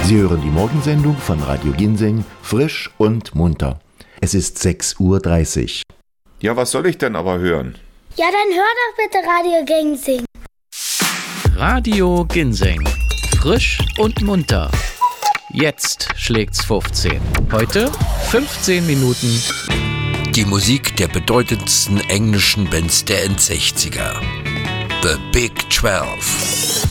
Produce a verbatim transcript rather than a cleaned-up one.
Sie hören die Morgensendung von Radio Ginseng, frisch und munter. Es ist sechs Uhr dreißig. Ja, was soll ich denn aber hören? Ja, dann hör doch bitte Radio Ginseng. Radio Ginseng, frisch und munter. Jetzt schlägt's fünfzehn. Heute fünfzehn Minuten. Die Musik der bedeutendsten englischen Bands der Endsechziger. The Big Twelve.